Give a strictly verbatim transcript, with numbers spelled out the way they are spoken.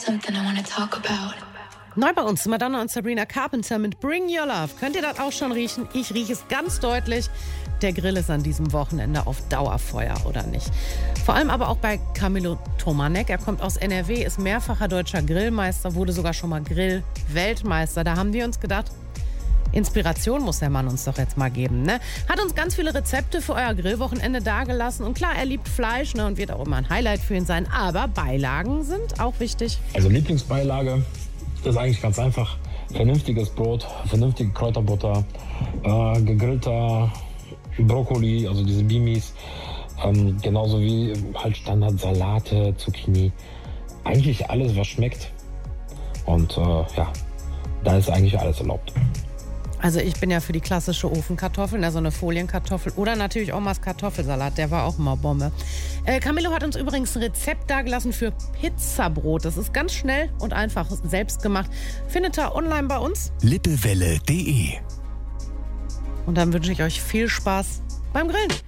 something I want to talk about. Neu bei uns, Madonna und Sabrina Carpenter mit Bring Your Love. Könnt ihr das auch schon riechen? Ich rieche es ganz deutlich. Der Grill ist an diesem Wochenende auf Dauerfeuer, oder nicht? Vor allem aber auch bei Camilo Tomanek. Er kommt aus N R W, ist mehrfacher deutscher Grillmeister, wurde sogar schon mal Grill-Weltmeister. Da haben wir uns gedacht, Inspiration muss der Mann uns doch jetzt mal geben, ne? Hat uns ganz viele Rezepte für euer Grillwochenende dagelassen. Und klar, er liebt Fleisch, ne, und wird auch immer ein Highlight für ihn sein. Aber Beilagen sind auch wichtig. Also Lieblingsbeilage ist eigentlich ganz einfach. Vernünftiges Brot, vernünftige Kräuterbutter, äh, gegrillter Brokkoli, also diese Bimis. Ähm, genauso wie halt Standard Salate, Zucchini. Eigentlich alles, was schmeckt. Und äh, ja, da ist eigentlich alles erlaubt. Also ich bin ja für die klassische Ofenkartoffel, ne, so eine Folienkartoffel oder natürlich auch mal das Kartoffelsalat, der war auch immer Bombe. Äh, Camilo hat uns übrigens ein Rezept dagelassen für Pizzabrot. Das ist ganz schnell und einfach selbst gemacht. Findet ihr online bei uns. lippewelle punkt de. Und dann wünsche ich euch viel Spaß beim Grillen.